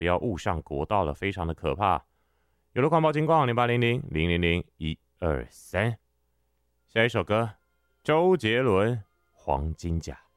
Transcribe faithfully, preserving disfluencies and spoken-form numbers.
不要误上国道了，非常的可怕。有了狂暴金矿零八零零零零零一二三。下一首歌，周杰伦《黄金甲》。